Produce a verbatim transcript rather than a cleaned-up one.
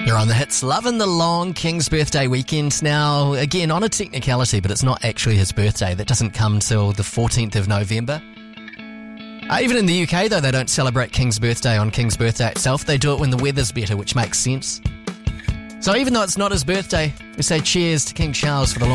You're on the hits, loving the long King's birthday weekend. Now, again, on a technicality, but it's not actually his birthday. That doesn't come till the fourteenth of November. Uh, even in the U K, though, they don't celebrate King's birthday on King's birthday itself. They do it when the weather's better, which makes sense. So even though it's not his birthday, we say cheers to King Charles for the long